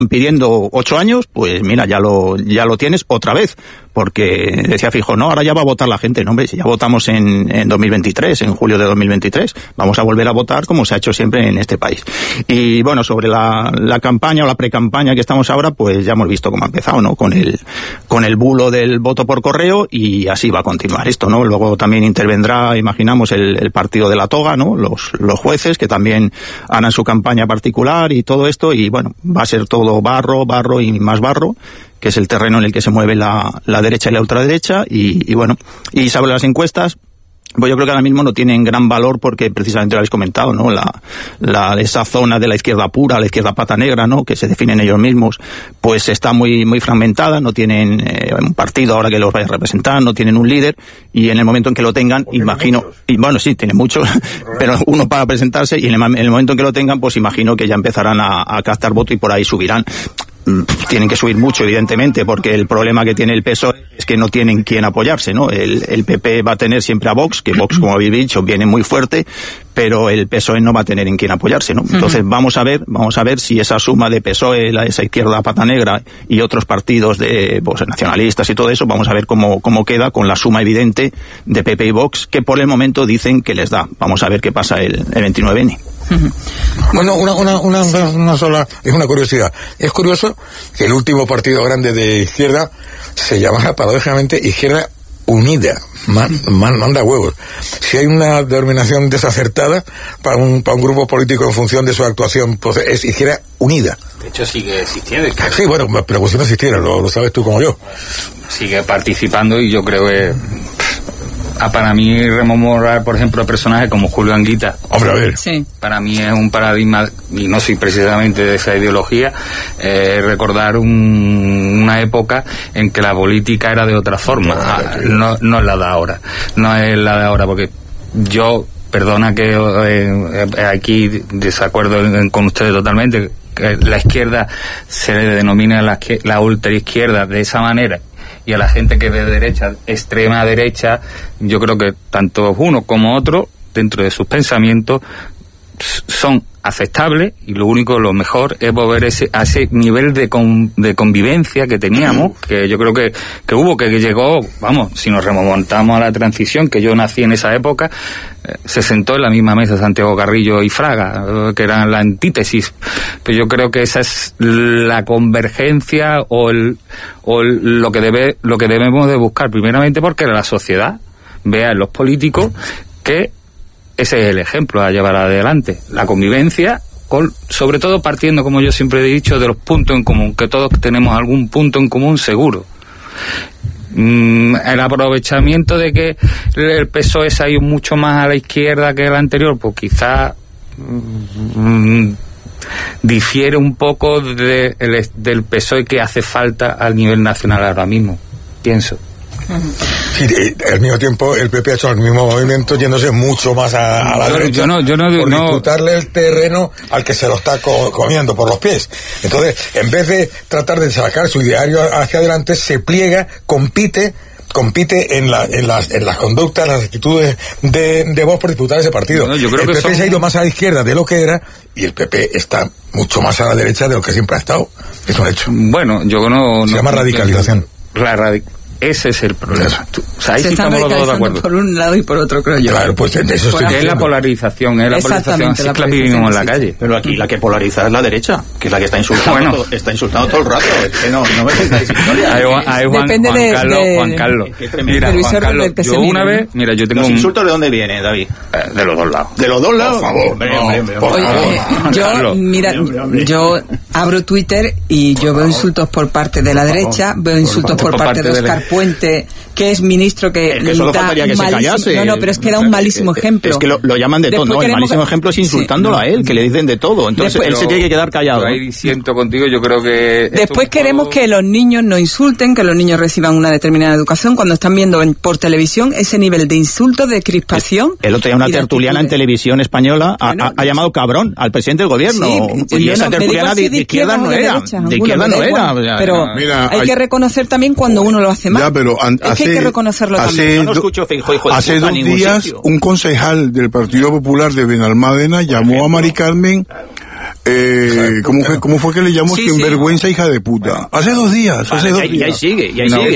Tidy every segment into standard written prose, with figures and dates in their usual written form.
pidiendo 8 años, pues mira, ya lo tienes otra vez, porque decía Feijóo, no, ahora ya va a votar la gente. No, hombre, si ya votamos en 2023, en julio de 2023, vamos a volver a votar como se ha hecho siempre en este país. Y bueno, sobre la campaña o la precampaña que estamos ahora, pues ya hemos visto cómo ha empezado, ¿no? Con el bulo del voto por correo, y así va a continuar esto, ¿no? Luego también intervendrá, imaginamos, el partido de la toga, ¿no? Los jueces, que también harán su campaña particular y todo esto, y bueno, va a ser todo barro y más barro, que es el terreno en el que se mueve la derecha y la ultraderecha, y bueno, y sobre las encuestas, pues yo creo que ahora mismo no tienen gran valor, porque precisamente lo habéis comentado, ¿no? Esa zona de la izquierda pura, la izquierda pata negra, ¿no? Que se definen ellos mismos, pues está muy fragmentada, no tienen un partido ahora que los vaya a representar, no tienen un líder, y en el momento en que lo tengan, imagino, y bueno, sí, tienen muchos, pero uno para presentarse, y en el momento en que lo tengan, pues imagino que ya empezarán a captar voto y por ahí subirán. Tienen que subir mucho, evidentemente, porque el problema que tiene el PSOE es que no tienen quien apoyarse, ¿no? El PP va a tener siempre a Vox, que Vox, como habéis dicho, viene muy fuerte, pero el PSOE no va a tener en quien apoyarse, ¿no? Entonces vamos a ver si esa suma de PSOE, esa izquierda pata negra y otros partidos de nacionalistas y todo eso, vamos a ver cómo queda con la suma evidente de PP y Vox, que por el momento dicen que les da. Vamos a ver qué pasa el 29N. Bueno, una sola, es una curiosidad. Es curioso que el último partido grande de izquierda se llamara paradójicamente Izquierda Unida. Manda huevos. Si hay una denominación desacertada para un grupo político en función de su actuación, pues es Izquierda Unida. De hecho sigue existiendo. Sí, bueno, pero pues si no existiera, lo sabes tú como yo. Sigue participando, y yo creo que para mí rememorar, por ejemplo, personajes como Julio Anguita. Hombre, a ver. Sí. Para mí es un paradigma, y no soy precisamente de esa ideología, recordar una época en que la política era de otra forma. No es la de ahora. No es la de ahora, porque yo, perdona que aquí desacuerdo con ustedes totalmente, que la izquierda se le denomina la ultraizquierda de esa manera, y a la gente que es de derecha, extrema derecha, yo creo que tanto uno como otro, dentro de sus pensamientos, son aceptables, y lo mejor es volver a ese nivel de convivencia que teníamos, que yo creo que hubo, que llegó, vamos, si nos remontamos a la transición, que yo nací en esa época, se sentó en la misma mesa Santiago Carrillo y Fraga, que eran la antítesis. Pero yo creo que esa es la convergencia o lo que debemos de buscar, primeramente porque la sociedad vea en los políticos que ese es el ejemplo a llevar adelante, la convivencia, sobre todo partiendo, como yo siempre he dicho, de los puntos en común, que todos tenemos algún punto en común seguro. El aprovechamiento de que el PSOE se ha ido mucho más a la izquierda que el anterior, pues quizá difiere un poco del PSOE que hace falta al nivel nacional ahora mismo, pienso. Sí, al mismo tiempo el PP ha hecho el mismo movimiento, yéndose mucho más a la derecha, por disputarle el terreno al que se lo está comiendo por los pies. Entonces, en vez de tratar de sacar su ideario hacia adelante, se pliega, compite en las conductas, las actitudes de Vox por disputar ese partido. Yo creo el PP se ha ido más a la izquierda de lo que era, y el PP está mucho más a la derecha de lo que siempre ha estado. Es un hecho. Bueno, yo no... Se llama radicalización. Ese es el problema. Se están radicalizando por un lado y por otro, creo yo. Claro, pues eso es la polarización, así que la vivimos en la calle. Pero aquí la que polariza es la derecha, que es la que está insultando, está insultando todo el rato. Es que no me contáis historia. Juan Carlos. Mira, Juan Carlos, yo una vez, yo tengo ¿Los insultos de dónde vienen, David? De los dos lados. ¿De los dos lados? Por favor. Yo abro Twitter y yo veo insultos por parte de la derecha, veo insultos por parte de Óscar Puente, que es ministro que solo faltaría que se callase. No, pero es que da un malísimo ejemplo. Es que lo llaman de todo, ¿no? El malísimo ejemplo es insultándolo a él, que le dicen de todo. Entonces él se tiene que quedar callado. Ahí siento contigo, yo creo que... Después queremos que los niños no insulten, que los niños reciban una determinada educación cuando están viendo por televisión ese nivel de insulto, de crispación. El otro día una tertuliana en televisión española ha llamado cabrón al presidente del gobierno. Y esa tertuliana de izquierda no era. De izquierda no era. Pero hay que reconocer también cuando uno lo hace mal. Ya, pero es que hay que reconocerlo también. Yo no escucho Feijóo hace 2 días un concejal del Partido Popular de Benalmádena llamó a Mari Carmen ¿Cómo fue que le llamó? Sí, sinvergüenza, hija de puta. Hace 2 días. Y ahí sigue.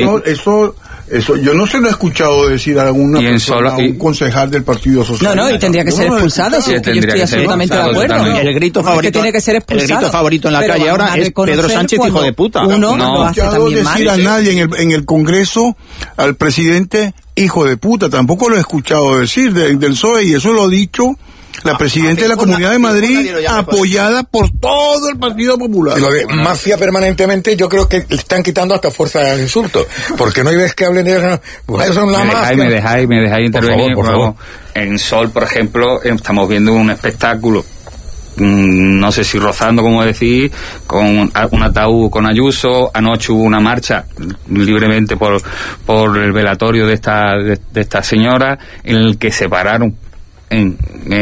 Eso, yo no se lo he escuchado decir a alguna persona, a un concejal del Partido Socialista. No, y tendría que ser expulsado, yo estoy absolutamente de acuerdo. El grito favorito, tiene que ser expulsado. El grito favorito en la calle ahora es Pedro Sánchez, hijo de puta. No he escuchado decir a nadie en el Congreso, al presidente, hijo de puta. Tampoco lo he escuchado decir del PSOE, y eso lo ha dicho la presidenta de la Comunidad de Madrid, apoyada por todo el Partido Popular. Y lo de mafia permanentemente, yo creo que le están quitando hasta fuerza de insulto, porque no hay vez que hablen de eso. Son la mafia. Me dejáis intervenir. Por favor. En Sol, por ejemplo, estamos viendo un espectáculo, no sé si rozando, como decís, con un ataúd con Ayuso. Anoche hubo una marcha libremente por el velatorio de esta señora, en el que se pararon en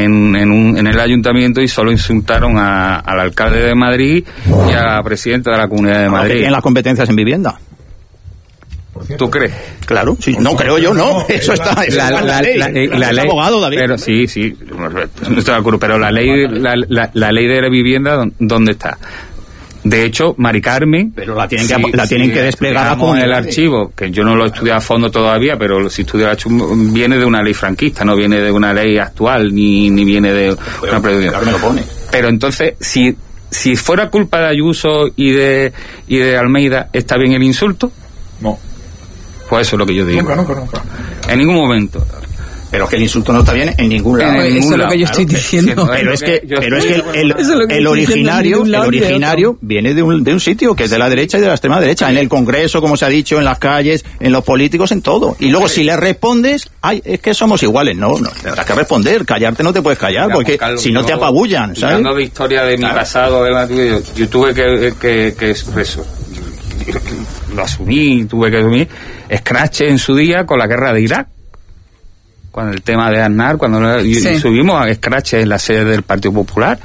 el ayuntamiento y solo insultaron al alcalde de Madrid y a la presidenta de la Comunidad de Madrid. ¿En las competencias en vivienda? ¿Tú crees? Claro, sí, no creo yo, no. Eso está. La ley, abogado, David. Pero sí, no estoy de acuerdo. Pero la ley de la vivienda, ¿dónde está? De hecho, Mari Carmen... Pero la tienen que desplegar con el archivo, que yo no lo he estudiado a fondo todavía, pero si estudio el archivo, viene de una ley franquista, no viene de una ley actual, ni viene de una previsión. Claro, me lo pone. Pero entonces, si fuera culpa de Ayuso y de Almeida, ¿está bien el insulto? No. Pues eso es lo que yo digo. Nunca. En ningún momento. Pero que el insulto no está bien en ningún lado. Eso es lo que yo estoy diciendo. Pero es que el originario viene de un sitio que es de la derecha y de la extrema derecha. En el Congreso, como se ha dicho, en las calles, en los políticos, en todo. Y luego si le respondes, es que somos iguales. No, tendrás que responder. Callarte no te puedes callar, porque Carlos, si no te apabullan, ¿sabes? Hablando de historia de mi pasado, yo tuve que eso. Lo tuve que asumir Scratch en su día con la guerra de Irak. Con el tema de Aznar, cuando subimos a Scratch en la sede del Partido Popular.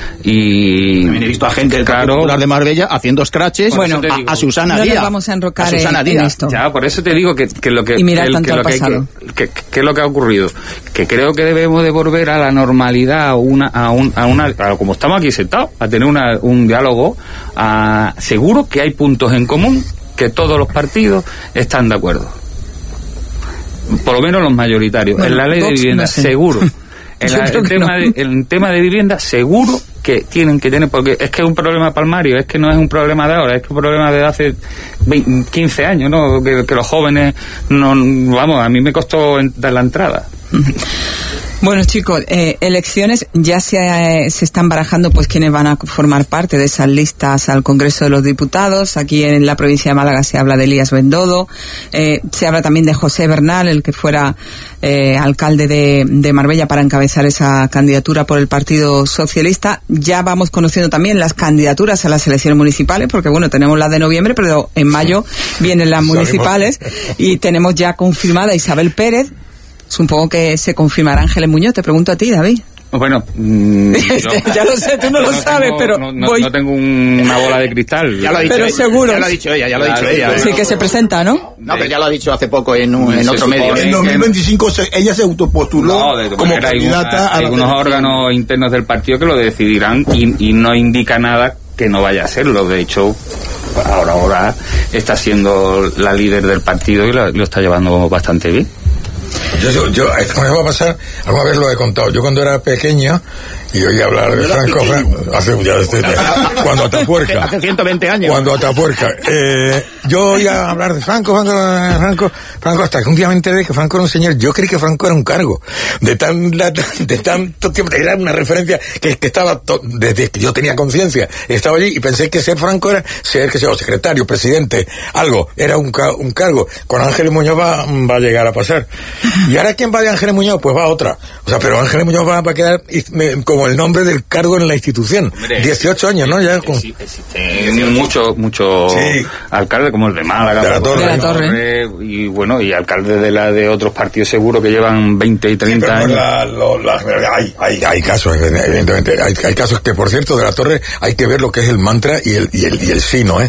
Y también he visto a gente del Partido Popular de Marbella haciendo scratches a Susana Díaz. No nos vamos a enrocar en esto. Ya, por eso te digo que lo que ha ocurrido, que creo que debemos de volver a la normalidad, como estamos aquí sentados, a tener un diálogo, seguro que hay puntos en común que todos los partidos están de acuerdo. Por lo menos los mayoritarios. En la ley de vivienda, seguro. En tema de vivienda, seguro que tienen que tener, porque es que es un problema palmario, es que no es un problema de ahora, es que es un problema de hace 15 años, ¿no? Que los jóvenes, a mí me costó dar la entrada. Bueno, chicos, elecciones, ya se están barajando pues quienes van a formar parte de esas listas al Congreso de los Diputados. Aquí en la provincia de Málaga se habla de Elías Bendodo, se habla también de José Bernal, el que fuera alcalde de Marbella para encabezar esa candidatura por el Partido Socialista. Ya vamos conociendo también las candidaturas a las elecciones municipales, porque bueno, tenemos las de noviembre, pero en mayo vienen las municipales y tenemos ya confirmada Isabel Pérez. Supongo que se confirmará Ángeles Muñoz. Te pregunto a ti, David. Bueno, ya lo sé, tú no lo sabes, pero no tengo una bola de cristal. Ya lo ha dicho pero ella, seguro. Ya lo ha dicho ella. Sí, que se presenta, ¿no? No, pero ya lo ha dicho hace poco en otro medio. En 2025 ella se autopostuló como candidata a algunos órganos internos del partido que lo decidirán y no indica nada que no vaya a hacerlo. De hecho, ahora está siendo la líder del partido y lo está llevando bastante bien. Esto me va a pasar, alguna vez lo he contado. Yo cuando era pequeño y oí hablar de Franco, cuando Atapuerca. Hace 120 años. Cuando Atapuerca. Yo oía hablar de Franco, hasta que un día me enteré que Franco era un señor. Yo creí que Franco era un cargo. De tanto tiempo, era una referencia que estaba, desde que yo tenía conciencia, estaba allí y pensé que ser Franco era ser, secretario, presidente, algo. Era un cargo. Con Ángeles Muñoz va a llegar a pasar. ¿Y ahora quién va de Ángeles Muñoz? Pues va otra. O sea, pero Ángeles Muñoz va a quedar como el nombre del cargo en la institución. 18 años, ¿no? Ya existen muchos alcaldes, como el de Málaga, de la Torre. Y bueno, y alcaldes de otros partidos seguro que llevan 20 y 30 años. Hay casos, evidentemente. Hay casos que, por cierto, de la Torre hay que ver lo que es el mantra y el sí, ¿no?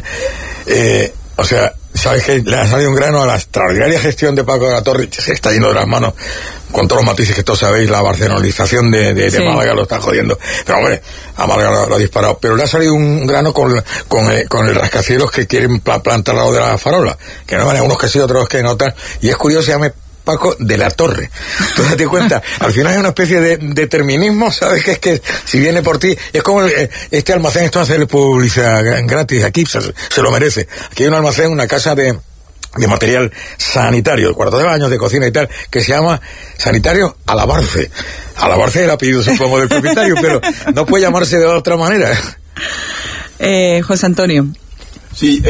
O sea, ¿sabes que le ha salido un grano a la extraordinaria gestión de Paco de la Torre? Se está yendo de las manos con todos los matices que todos sabéis, la barcelonización de sí. Málaga lo está jodiendo. Pero hombre, a Málaga lo ha disparado. Pero le ha salido un grano con el rascacielos que quieren plantar al lado de la farola. Que no van unos que sí, otros que no tal. Y es curioso, se llama Paco de la Torre. Tú date cuenta, al final hay una especie de determinismo, ¿sabes? Que es que si viene por ti, es como este almacén, esto hace publicidad gratis, aquí se lo merece. Aquí hay un almacén, una casa de material sanitario, de cuarto de baños, de cocina y tal, que se llama Sanitario Alabarce. Alabarce es el apellido, supongo, del propietario, pero no puede llamarse de otra manera. José Antonio. Sí,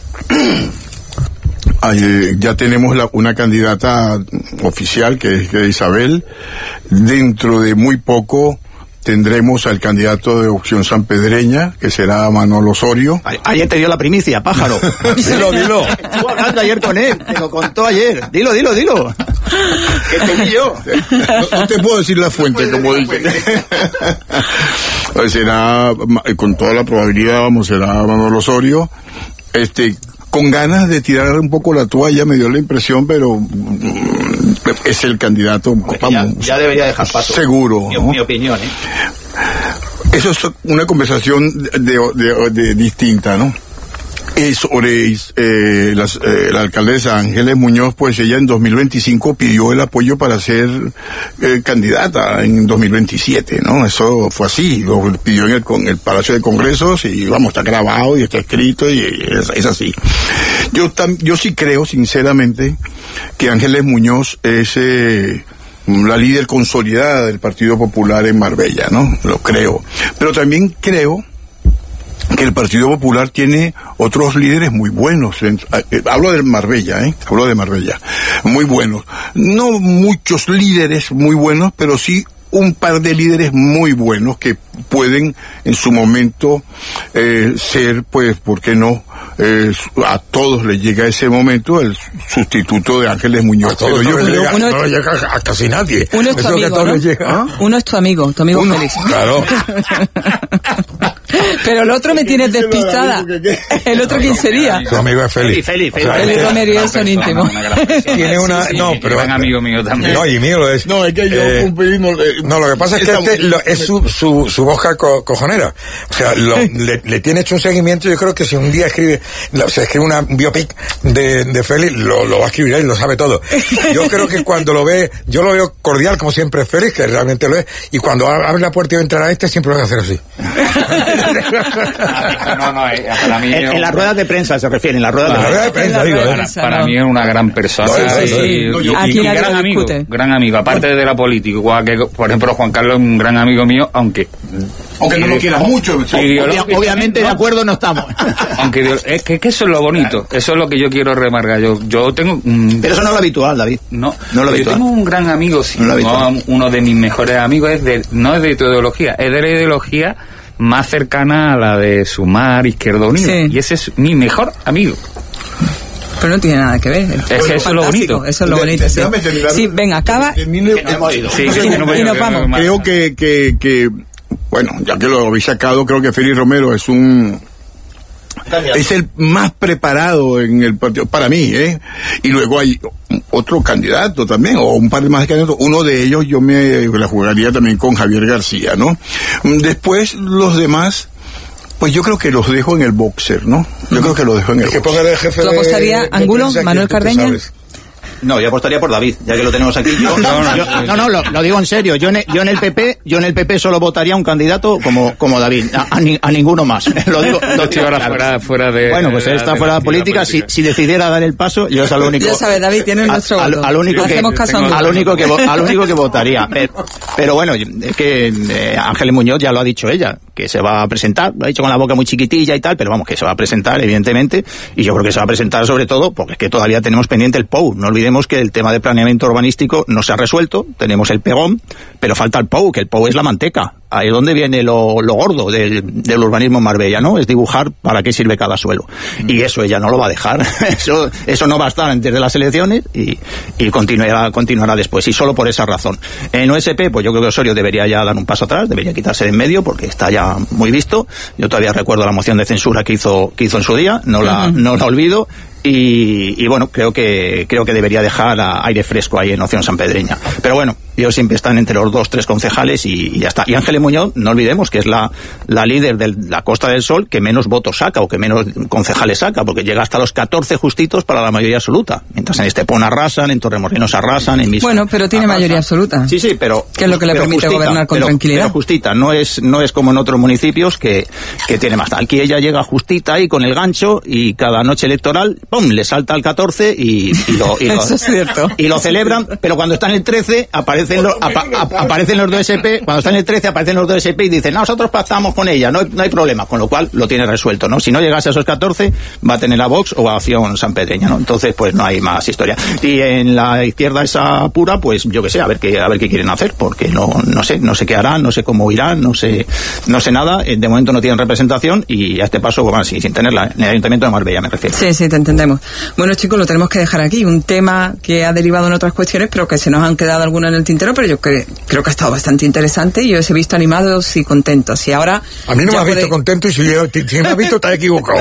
ya tenemos una candidata oficial, que es Isabel. Dentro de muy poco tendremos al candidato de Opción Sanpedreña, que será Manolo Osorio. Ayer te dio la primicia, pájaro. Dilo. Estuve hablando ayer con él, te lo contó ayer. Dilo. Que te vi yo. No te puedo decir la fuente, como dice. Será, con toda la probabilidad, será Manolo Osorio. Con ganas de tirar un poco la toalla, me dio la impresión, pero es el candidato. Ya debería dejar paso. Seguro. Mi opinión, Eso es una conversación de distinta, ¿no? Sobre la alcaldesa Ángeles Muñoz, pues ella en 2025 pidió el apoyo para ser candidata en 2027, ¿no? Eso fue así, lo pidió en el Palacio de Congresos y está grabado y está escrito y es así. Yo sí creo, sinceramente, que Ángeles Muñoz es la líder consolidada del Partido Popular en Marbella, ¿no? Lo creo. Pero también creo que el Partido Popular tiene otros líderes muy buenos. Hablo de Marbella, muy buenos. No muchos líderes muy buenos, pero sí un par de líderes muy buenos que pueden en su momento ser, pues, ¿por qué no? A todos les llega ese momento el sustituto de Ángeles Muñoz. Pero yo creo que no llega a casi nadie. Uno es tu amigo, ¿no? Uno es tu amigo Félix. Claro. Pero el otro me tienes despistada. ¿El otro quién sería? Tu amigo es Félix. Félix y Romero son íntimos. Tiene una... No, pero es amigo mío también. No, y mío lo es. No, es que yo no, lo que pasa es que es su boca cojonera. O sea, le tiene hecho un seguimiento. Yo creo que si un día se escribe una biopic de Félix, lo va a escribir él, lo sabe todo. Yo creo que cuando lo ve, yo lo veo cordial como siempre Félix, que realmente lo es, y cuando abre la puerta y va a entrar a siempre lo va a hacer así. Para mí en las ruedas de prensa se refiere, en las ruedas de prensa. Para mí es una gran persona. Y gran amigo, aparte de la política, igual que, por ejemplo, Juan Carlos es un gran amigo mío, aunque no lo quieras mucho. Obviamente de acuerdo no estamos. Aunque es que eso es lo bonito, eso es lo que yo quiero remarcar. Yo tengo... Pero eso no es lo habitual, David. No lo habitual. Yo tengo un gran amigo, uno de mis mejores amigos, no es de tu ideología, es de la ideología más cercana a la de Sumar, Izquierda Unida. Sí. Y ese es mi mejor amigo. Pero no tiene nada que ver. Eso es lo bonito. Eso es lo bonito. Sí, venga, acaba. Y nos vamos. Creo que bueno, ya que lo habéis sacado, creo que Félix Romero es el más preparado en el partido, para mí, y luego hay otro candidato también, o un par de más candidatos. Uno de ellos yo me la jugaría también con Javier García, ¿no? Después los demás, pues yo creo que los dejo en el boxer, ¿no? Yo creo que los dejo en el boxer. Que ponga de jefe. ¿Tú apostaría Angulo, Manuel Cardeña? No, yo apostaría por David, ya que lo tenemos aquí. Lo digo en serio. Yo en el PP solo votaría un candidato como David, a ninguno más. Lo digo. Estoy ahora fuera de. Bueno, pues él está fuera de la política. Si decidiera dar el paso, yo es al único. Ya sabes, David tiene nuestro voto. Al único que votaría. Pero bueno, es que Ángeles Muñoz ya lo ha dicho ella, que se va a presentar. Lo ha dicho con la boca muy chiquitilla y tal, pero vamos, que se va a presentar, evidentemente. Y yo creo que se va a presentar sobre todo porque es que todavía tenemos pendiente el POU. No olvidemos que el tema de planeamiento urbanístico no se ha resuelto, tenemos el pegón, pero falta el POU, que el POU es la manteca. Ahí es donde viene lo gordo del urbanismo en Marbella, ¿no? Es dibujar para qué sirve cada suelo. Y eso ella no lo va a dejar. Eso no va a estar antes de las elecciones y continuará después. Y solo por esa razón. En OSP, pues yo creo que Osorio debería ya dar un paso atrás, debería quitarse de en medio porque está ya muy visto. Yo todavía recuerdo la moción de censura que hizo en su día, no la olvido. y bueno, creo que debería dejar aire fresco ahí en Opción Sanpedreña. Pero bueno, ellos siempre están entre los 2-3 concejales y ya está. Y Ángeles Muñoz, no olvidemos que es la líder de la Costa del Sol que menos votos saca o que menos concejales saca, porque llega hasta los 14 justitos para la mayoría absoluta. Mientras en Estepona arrasan, en Torremolinos arrasan, en Misco. Bueno, pero tiene mayoría absoluta. Sí, pero... Que es lo que le permite gobernar con tranquilidad. Pero justita, no es como en otros municipios que tiene más. Aquí ella llega justita ahí con el gancho y cada noche electoral, ¡pum!, le salta al 14 y lo Eso es cierto. Y lo celebran, pero cuando está en el 13 aparecen los dos SP, cuando está en el 13 aparecen los dos SP y dicen, nosotros pactamos con ella, no hay problema, con lo cual lo tiene resuelto, ¿no? Si no llegase a esos 14, va a tener a Vox o a Opción Sanpedreña, ¿no? Entonces, pues no hay más historia. Y en la izquierda esa pura, pues yo qué sé, a ver qué quieren hacer, porque no sé qué harán, no sé cómo irán, no sé nada, de momento no tienen representación y a este paso, bueno, sí, sin tenerla, en el Ayuntamiento de Marbella me refiero. Sí, te entendemos. Bueno, chicos, lo tenemos que dejar aquí, un tema que ha derivado en otras cuestiones, pero que se nos han quedado algunas en el tintero, pero yo creo que ha estado bastante interesante y yo os he visto animados y contentos. Y ahora... A mí no me has visto contento y si me has visto te has equivocado.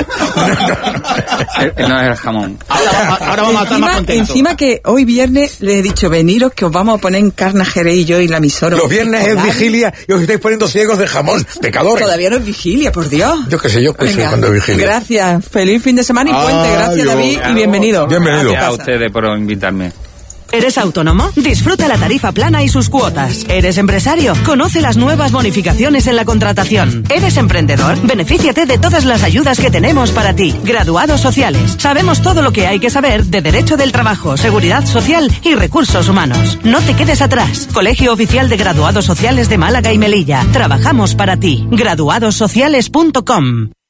No es el jamón. Ahora vamos a estar más contentos. Encima que hoy viernes les he dicho, veniros que os vamos a poner en carne Jerez y yo y la emisora. Los viernes es vigilia y os estáis poniendo ciegos de jamón, pecadores. Todavía no es vigilia, por Dios. Yo qué sé, yo pues cuando es vigilia. Gracias, feliz fin de semana y puente. Gracias, David, y bienvenido. Bienvenido. Gracias a ustedes por invitarme. ¿Eres autónomo? Disfruta la tarifa plana y sus cuotas. ¿Eres empresario? Conoce las nuevas bonificaciones en la contratación. ¿Eres emprendedor? Benefíciate de todas las ayudas que tenemos para ti. Graduados sociales. Sabemos todo lo que hay que saber de Derecho del Trabajo, Seguridad Social y Recursos Humanos. No te quedes atrás. Colegio Oficial de Graduados Sociales de Málaga y Melilla. Trabajamos para ti. Graduadossociales.com